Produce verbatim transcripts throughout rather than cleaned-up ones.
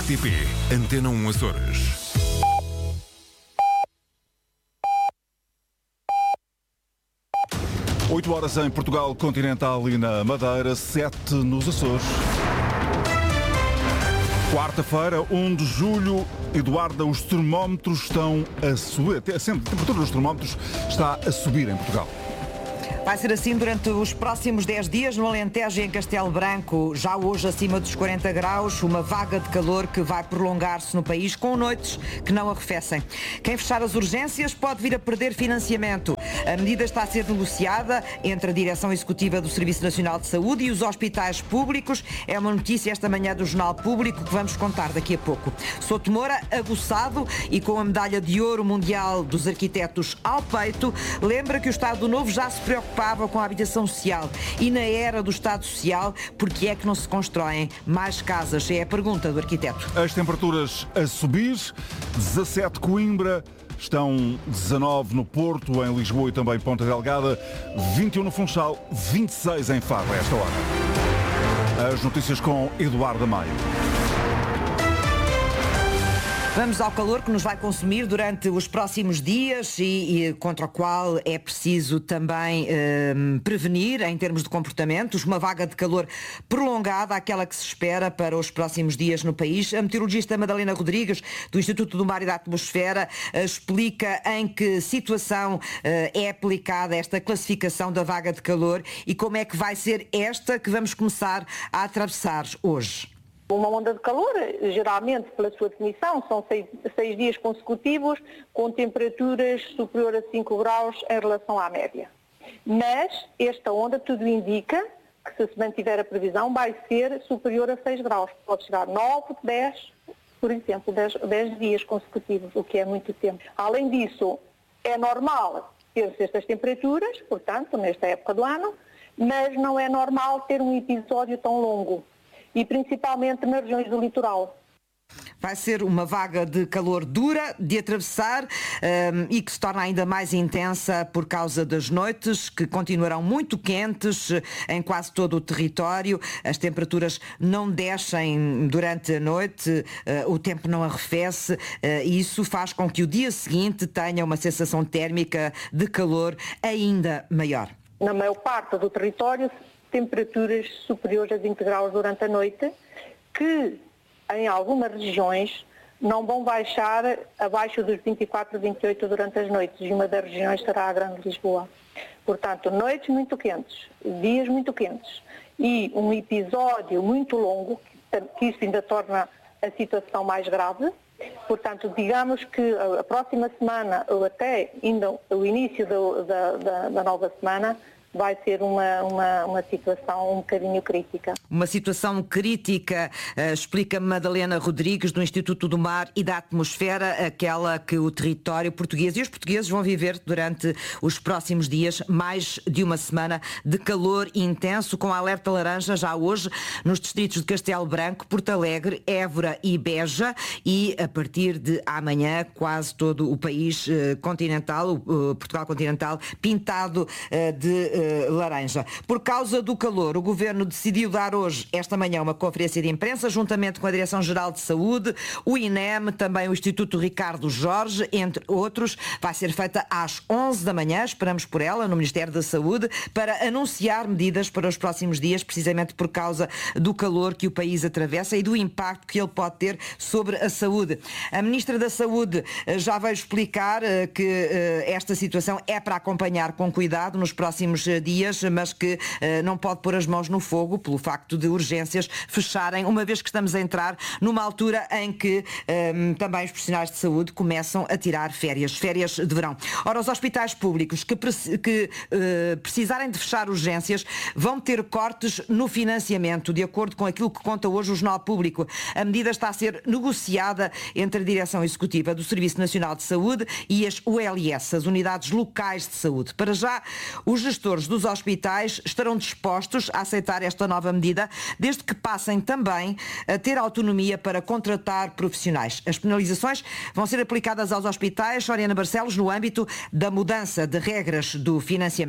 R T P Antena um Açores. oito horas em Portugal Continental e na Madeira, sete nos Açores. Quarta-feira, um de julho, Eduarda, os termómetros estão a subir. Sempre, a temperatura dos termómetros está a subir em Portugal. Vai ser assim durante os próximos dez dias no Alentejo e em Castelo Branco. Já hoje acima dos quarenta graus, uma vaga de calor que vai prolongar-se no país com noites que não arrefecem. Quem fechar as urgências pode vir a perder financiamento. A medida está a ser negociada entre a Direção Executiva do Serviço Nacional de Saúde e os hospitais públicos. É uma notícia esta manhã do Jornal Público que vamos contar daqui a pouco. Souto Moura, aguçado e com a medalha de ouro mundial dos arquitetos ao peito, lembra que o Estado Novo já se preocupava com a habitação social e na era do Estado Social, porque é que não se constroem mais casas? É a pergunta do arquiteto. As temperaturas a subir, dezassete Coimbra, estão dezanove no Porto, em Lisboa e também Ponta Delgada, vinte e um no Funchal, vinte e seis em Faro a esta hora. As notícias com Eduardo Maio. Vamos ao calor que nos vai consumir durante os próximos dias e, e contra o qual é preciso também eh, prevenir em termos de comportamentos. Uma vaga de calor prolongada, aquela que se espera para os próximos dias no país. A meteorologista Madalena Rodrigues, do Instituto do Mar e da Atmosfera, eh, explica em que situação eh, é aplicada esta classificação da vaga de calor e como é que vai ser esta que vamos começar a atravessar hoje. Uma onda de calor, geralmente, pela sua definição, são seis, seis dias consecutivos com temperaturas superior a cinco graus em relação à média. Mas esta onda, tudo indica que, se mantiver a previsão, vai ser superior a seis graus. Pode chegar a nove, dez, por exemplo, dez dias consecutivos, o que é muito tempo. Além disso, é normal ter estas temperaturas, portanto, nesta época do ano, mas não é normal ter um episódio tão longo. E principalmente nas regiões do litoral. Vai ser uma vaga de calor dura de atravessar um, e que se torna ainda mais intensa por causa das noites, que continuarão muito quentes em quase todo o território. As temperaturas não descem durante a noite, uh, o tempo não arrefece uh, e isso faz com que o dia seguinte tenha uma sensação térmica de calor ainda maior. Na maior parte do território, temperaturas superiores a vinte graus durante a noite, que em algumas regiões não vão baixar abaixo dos vinte e quatro, vinte e oito durante as noites, e uma das regiões será a Grande Lisboa. Portanto, noites muito quentes, dias muito quentes e um episódio muito longo, que isso ainda torna a situação mais grave. Portanto, digamos que a próxima semana, ou até ainda o início do, da, da, da nova semana, vai ser uma, uma, uma situação um bocadinho crítica. Uma situação crítica, uh, explica Madalena Rodrigues, do Instituto do Mar e da Atmosfera, aquela que o território português e os portugueses vão viver durante os próximos dias, mais de uma semana de calor intenso, com alerta laranja já hoje nos distritos de Castelo Branco, Porto Alegre, Évora e Beja, e a partir de amanhã quase todo o país uh, continental, o uh, Portugal continental, pintado uh, de uh, laranja. Por causa do calor, o Governo decidiu dar hoje, esta manhã, uma conferência de imprensa, juntamente com a Direção-Geral de Saúde, o I N E M, também o Instituto Ricardo Jorge, entre outros. Vai ser feita às onze da manhã, esperamos por ela, no Ministério da Saúde, para anunciar medidas para os próximos dias, precisamente por causa do calor que o país atravessa e do impacto que ele pode ter sobre a saúde. A Ministra da Saúde já veio explicar que esta situação é para acompanhar com cuidado nos próximos dias, mas que uh, não pode pôr as mãos no fogo pelo facto de urgências fecharem, uma vez que estamos a entrar numa altura em que um, também os profissionais de saúde começam a tirar férias, férias de verão. Ora, os hospitais públicos que, que uh, precisarem de fechar urgências vão ter cortes no financiamento, de acordo com aquilo que conta hoje o Jornal Público. A medida está a ser negociada entre a Direção Executiva do Serviço Nacional de Saúde e as U L S, as Unidades Locais de Saúde. Para já, os gestores dos hospitais estarão dispostos a aceitar esta nova medida, desde que passem também a ter autonomia para contratar profissionais. As penalizações vão ser aplicadas aos hospitais, Soriana Barcelos, no âmbito da mudança de regras do financiamento.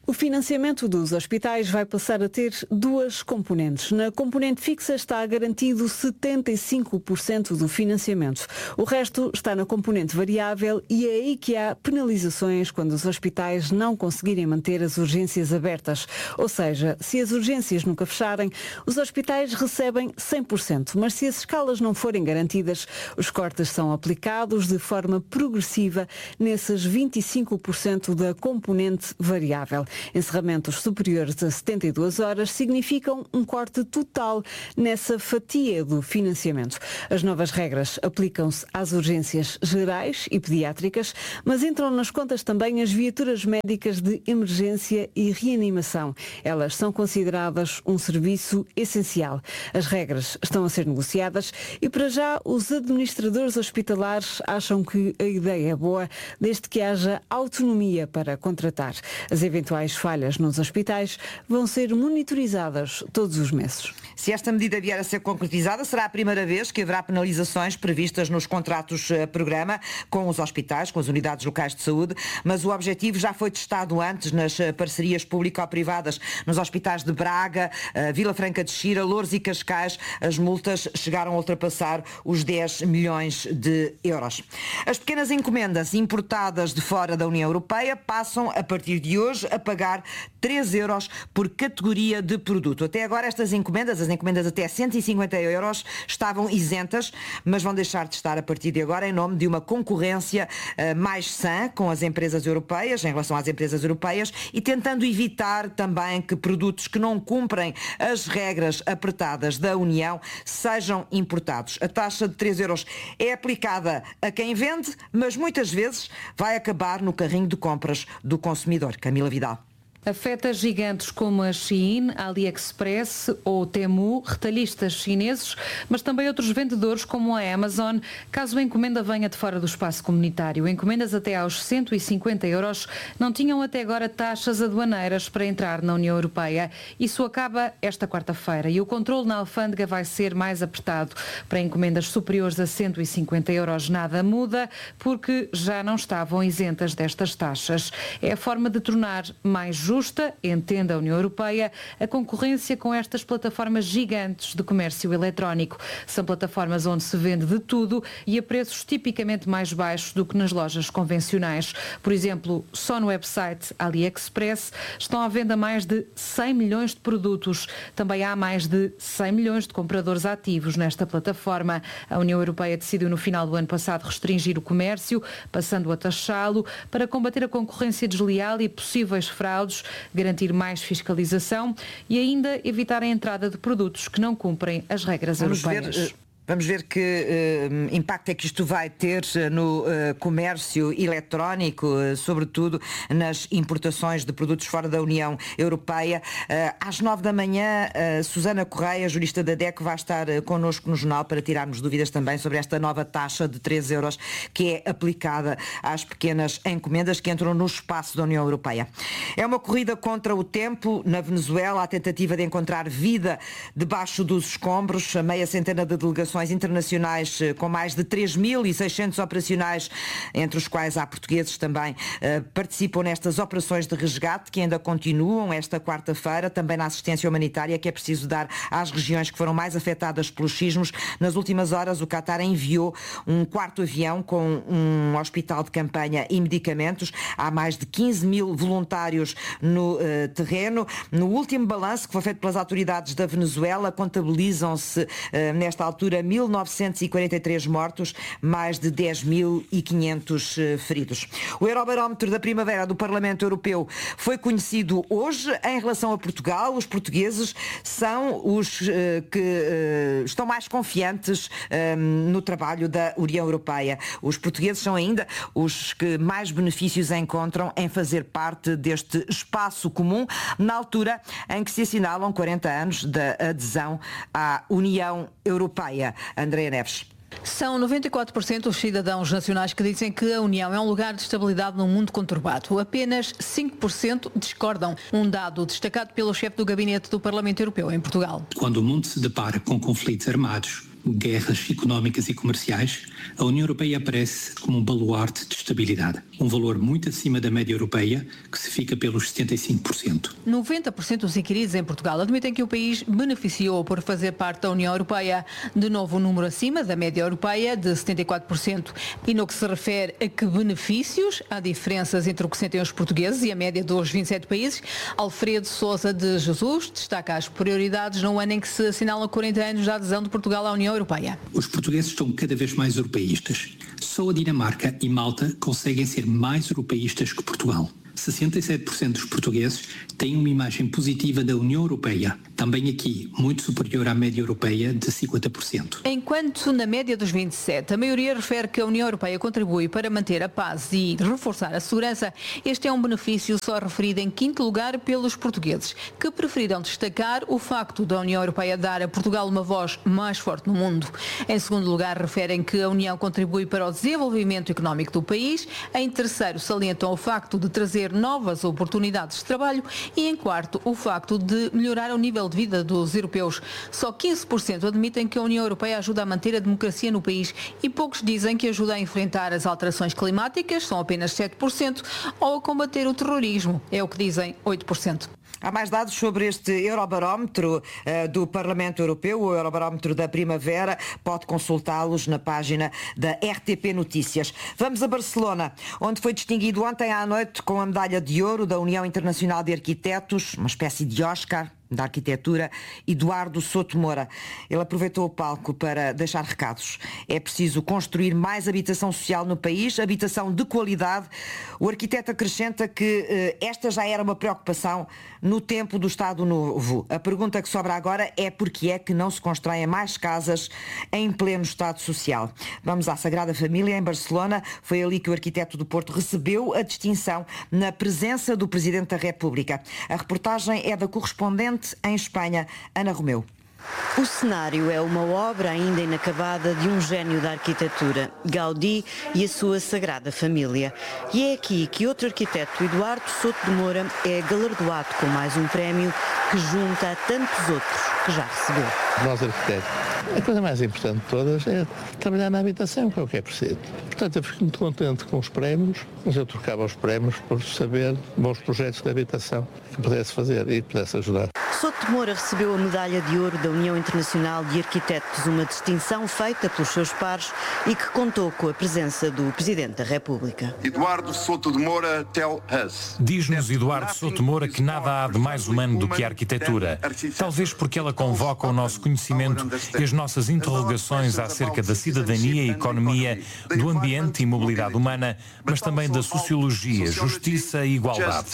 O financiamento dos hospitais vai passar a ter duas componentes. Na componente fixa está garantido setenta e cinco por cento do financiamento. O resto está na componente variável e é aí que há penalizações quando os hospitais não conseguirem manter as urgências abertas. Ou seja, se as urgências nunca fecharem, os hospitais recebem cem por cento. Mas se as escalas não forem garantidas, os cortes são aplicados de forma progressiva nesses vinte e cinco por cento da componente variável. Encerramentos superiores a setenta e duas horas significam um corte total nessa fatia do financiamento. As novas regras aplicam-se às urgências gerais e pediátricas, mas entram nas contas também as viaturas médicas de emergência e reanimação. Elas são consideradas um serviço essencial. As regras estão a ser negociadas e, para já, os administradores hospitalares acham que a ideia é boa, desde que haja autonomia para contratar. As eventuais falhas nos hospitais vão ser monitorizadas todos os meses. Se esta medida vier a ser concretizada, será a primeira vez que haverá penalizações previstas nos contratos-programa com os hospitais, com as unidades locais de saúde, mas o objetivo já foi testado antes nas parcerias público-privadas. Nos hospitais de Braga, Vila Franca de Xira, Loures e Cascais, as multas chegaram a ultrapassar os dez milhões de euros. As pequenas encomendas importadas de fora da União Europeia passam, a partir de hoje, a pagar três euros por categoria de produto. Até agora estas encomendas, as encomendas até cento e cinquenta euros, estavam isentas, mas vão deixar de estar a partir de agora em nome de uma concorrência uh, mais sã com as empresas europeias, em relação às empresas europeias, e tentando evitar também que produtos que não cumprem as regras apertadas da União sejam importados. A taxa de três euros é aplicada a quem vende, mas muitas vezes vai acabar no carrinho de compras do consumidor. Camila Vidal. Afeta gigantes como a Shein, a AliExpress ou Temu, retalhistas chineses, mas também outros vendedores como a Amazon, caso a encomenda venha de fora do espaço comunitário. Encomendas até aos cento e cinquenta euros não tinham até agora taxas aduaneiras para entrar na União Europeia. Isso acaba esta quarta-feira e o controle na alfândega vai ser mais apertado. Para encomendas superiores a cento e cinquenta euros nada muda, porque já não estavam isentas destas taxas. É a forma de tornar mais justo justa, entende a União Europeia, a concorrência com estas plataformas gigantes de comércio eletrónico. São plataformas onde se vende de tudo e a preços tipicamente mais baixos do que nas lojas convencionais. Por exemplo, só no website AliExpress estão à venda mais de cem milhões de produtos. Também há mais de cem milhões de compradores ativos nesta plataforma. A União Europeia decidiu no final do ano passado restringir o comércio, passando a taxá-lo, para combater a concorrência desleal e possíveis fraudes, garantir mais fiscalização e ainda evitar a entrada de produtos que não cumprem as regras Vamos europeias. Ver, uh... Vamos ver que uh, impacto é que isto vai ter no uh, comércio eletrónico, uh, sobretudo nas importações de produtos fora da União Europeia. Uh, às nove da manhã, uh, Susana Correia, jurista da D E C, vai estar uh, connosco no jornal para tirarmos dúvidas também sobre esta nova taxa de três euros que é aplicada às pequenas encomendas que entram no espaço da União Europeia. É uma corrida contra o tempo na Venezuela, a tentativa de encontrar vida debaixo dos escombros. A meia centena de delegações internacionais com mais de três mil e seiscentos operacionais, entre os quais há portugueses também, participam nestas operações de resgate que ainda continuam esta quarta-feira, também na assistência humanitária que é preciso dar às regiões que foram mais afetadas pelos sismos. Nas últimas horas o Qatar enviou um quarto avião com um hospital de campanha e medicamentos. Há mais de quinze mil voluntários no uh, terreno. No último balanço que foi feito pelas autoridades da Venezuela, contabilizam-se uh, nesta altura mil novecentos e quarenta e três mortos, mais de dez mil e quinhentos feridos. O Eurobarómetro da primavera do Parlamento Europeu foi conhecido hoje. Em relação a Portugal, os portugueses são os uh, que uh, estão mais confiantes uh, no trabalho da União Europeia. Os portugueses são ainda os que mais benefícios encontram em fazer parte deste espaço comum, na altura em que se assinalam quarenta anos da adesão à União Europeia. Andréa Neves. São noventa e quatro por cento dos cidadãos nacionais que dizem que a União é um lugar de estabilidade num mundo conturbado. Apenas cinco por cento discordam. Um dado destacado pelo chefe do gabinete do Parlamento Europeu em Portugal. Quando o mundo se depara com conflitos armados, guerras económicas e comerciais, a União Europeia aparece como um baluarte de estabilidade, um valor muito acima da média europeia, que se fica pelos setenta e cinco por cento. noventa por cento dos inquiridos em Portugal admitem que o país beneficiou por fazer parte da União Europeia, de novo um número acima da média europeia de setenta e quatro por cento. E no que se refere a que benefícios, há diferenças entre o que sentem os portugueses e a média dos vinte e sete países. Alfredo Sousa de Jesus destaca as prioridades no ano em que se assinalam quarenta anos da adesão de Portugal à União Europeia. Os portugueses estão cada vez mais europeístas. Só a Dinamarca e Malta conseguem ser mais europeístas que Portugal. sessenta e sete por cento dos portugueses têm uma imagem positiva da União Europeia, também aqui muito superior à média europeia de cinquenta por cento. Enquanto na média dos vinte e sete a maioria refere que a União Europeia contribui para manter a paz e reforçar a segurança, este é um benefício só referido em quinto lugar pelos portugueses, que preferiram destacar o facto da União Europeia dar a Portugal uma voz mais forte no mundo. Em segundo lugar, referem que a União contribui para o desenvolvimento económico do país. Em terceiro, salientam o facto de trazer novas oportunidades de trabalho e, em quarto, o facto de melhorar o nível de vida dos europeus. Só quinze por cento admitem que a União Europeia ajuda a manter a democracia no país e poucos dizem que ajuda a enfrentar as alterações climáticas, são apenas sete por cento, ou a combater o terrorismo, é o que dizem oito por cento. Há mais dados sobre este Eurobarómetro uh, do Parlamento Europeu, o Eurobarómetro da Primavera. Pode consultá-los na página da R T P Notícias. Vamos a Barcelona, onde foi distinguido ontem à noite com a medalha de ouro da União Internacional de Arquitetos, uma espécie de Oscar da arquitetura, Eduardo Souto Moura. Ele aproveitou o palco para deixar recados. É preciso construir mais habitação social no país, habitação de qualidade. O arquiteto acrescenta que eh, esta já era uma preocupação no tempo do Estado Novo. A pergunta que sobra agora é porque é que não se constroem mais casas em pleno Estado Social. Vamos à Sagrada Família, em Barcelona. Foi ali que o arquiteto do Porto recebeu a distinção na presença do Presidente da República. A reportagem é da correspondente em Espanha, Ana Romeu. O cenário é uma obra ainda inacabada de um gênio da arquitetura, Gaudí e a sua Sagrada Família. E é aqui que outro arquiteto, Eduardo Souto de Moura, é galardoado com mais um prémio que junta a tantos outros que já recebeu. Nós arquitetos, a coisa mais importante de todas é trabalhar na habitação, que é o que é preciso. Portanto, eu fico muito contente com os prémios, mas eu trocava os prémios por saber bons projetos de habitação que pudesse fazer e pudesse ajudar. Souto de Moura recebeu a medalha de ouro da União Internacional de Arquitetos, uma distinção feita pelos seus pares e que contou com a presença do Presidente da República. Eduardo Souto de Moura tell us. Diz-nos Eduardo Souto de Moura que nada há de mais humano do que a arquitetura. Talvez porque ela convoca o nosso conhecimento e as nossas interrogações acerca da cidadania e economia, do ambiente e mobilidade humana, mas também da sociologia, justiça e igualdade.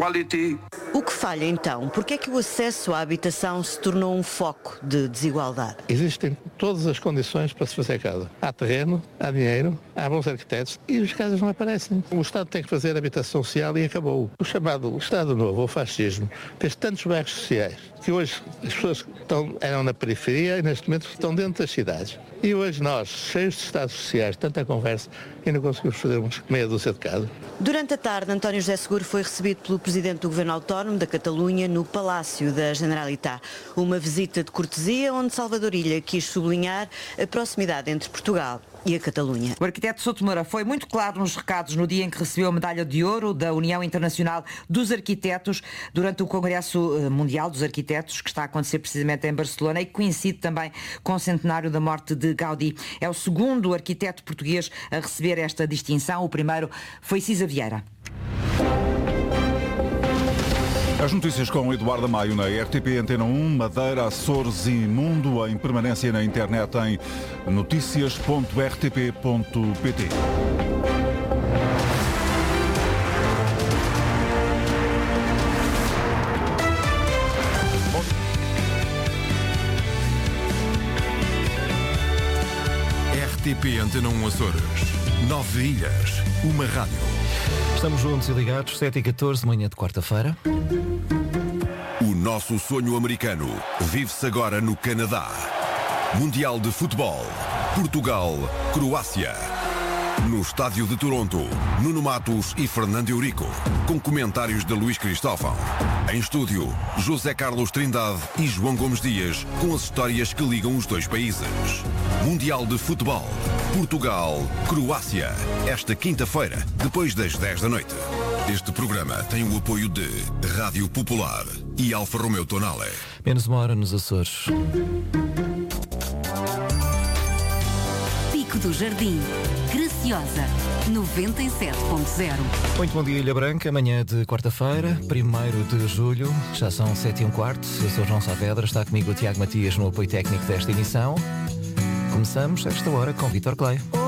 O que falha então? Porque é que o acesso à habitação se tornou um foco de desigualdade? Existem todas as condições para se fazer casa. Há terreno, há dinheiro, há bons arquitetos e as casas não aparecem. O Estado tem que fazer habitação social e acabou. O chamado Estado Novo, ou fascismo, fez tantos bairros sociais que hoje as pessoas estão, eram na periferia e neste momento estão dentro das cidades. E hoje nós, cheios de estados sociais, tanta conversa, ainda conseguimos fazer uns meia dúzia de casa. Durante a tarde, António José Seguro foi recebido pelo Presidente do Governo Autónomo da Catalunha no Palácio da Generalitat. Uma visita de cortesia onde Salvador Ilha quis sublinhar a proximidade entre Portugal e a Catalunha. O arquiteto Souto Moura foi muito claro nos recados no dia em que recebeu a medalha de ouro da União Internacional dos Arquitetos durante o Congresso Mundial dos Arquitetos, que está a acontecer precisamente em Barcelona e que coincide também com o centenário da morte de Gaudí. É o segundo arquiteto português a receber esta distinção. O primeiro foi Cisa Vieira. As notícias com Eduardo Maio na R T P Antena um, Madeira, Açores e Mundo, em permanência na internet em notícias ponto r t p ponto p t. R T P Antena um Açores. Nove ilhas, uma rádio. Estamos juntos e ligados, sete e catorze, manhã de quarta-feira. O nosso sonho americano vive-se agora no Canadá. Mundial de Futebol. Portugal, Croácia. No estádio de Toronto, Nuno Matos e Fernando Eurico, com comentários de Luís Cristóvão. Em estúdio, José Carlos Trindade e João Gomes Dias, com as histórias que ligam os dois países. Mundial de Futebol, Portugal, Croácia, esta quinta-feira, depois das dez da noite. Este programa tem o apoio de Rádio Popular e Alfa Romeo Tonale. Menos uma hora nos Açores. Pico do Jardim, Graciosa, noventa e sete ponto zero. Muito bom dia, Ilha Branca. Amanhã de quarta-feira, primeiro de julho, já são sete e um quarto. Eu sou João Saavedra, está comigo o Tiago Matias no apoio técnico desta emissão. Começamos esta hora com Vítor Clay.